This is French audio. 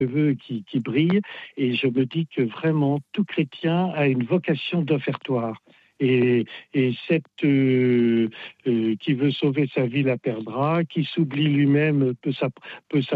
cheveux qui brillent, et je me dis que vraiment tout chrétien a une vocation d'offertoire. Et qui veut sauver sa vie la perdra, qui s'oublie lui-même peut